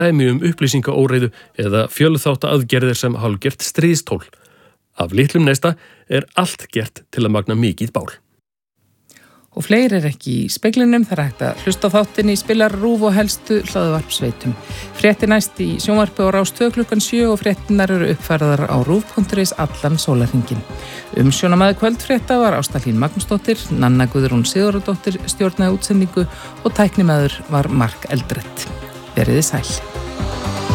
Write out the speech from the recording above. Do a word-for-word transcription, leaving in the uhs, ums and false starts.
dæmi um upplýsingaóreiðu eða fjölþátta aðgerðir sem hálfgert stríðstól. Af litlum neista er allt gert til að magna mikið bál. Og fleiri er ekki í speglinum, það er hægt að hlusta á þáttinni í Spilar RÚV og helstu hlaðvarpsveitum. Fréttir næst í sjónvarpi á Rás tvö klukkan sjö og fréttinar eru uppfærðar á rúv punktur is allan sólarhringinn. Umsjónamaður kvöldfrétta var Ásta Hlín Magnúsdóttir, Nanna Guðrún Sigurðardóttir stjórnaði útsendingu og tæknimaður var Mark Eldrett. Veriði sæl.